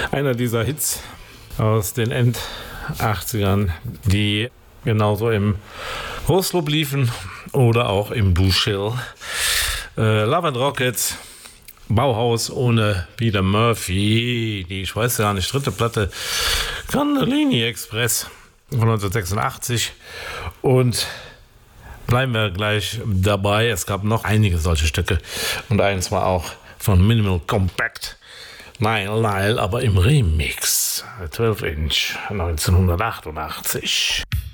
Einer dieser Hits aus den End-80ern, die genauso im Hostloop liefen oder auch im Blue-Chill. Love and Rockets, Bauhaus ohne Peter Murphy, die, ich weiß ja nicht, dritte Platte, Candellini Express von 1986. Und bleiben wir gleich dabei. Es gab noch einige solche Stücke und eins war auch von Minimal Compact, Nile, aber im Remix, 12 Inch, 1988.